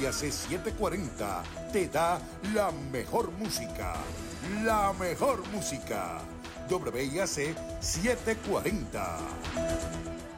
WIAC 740 te da la mejor música. La mejor música. WIAC 740.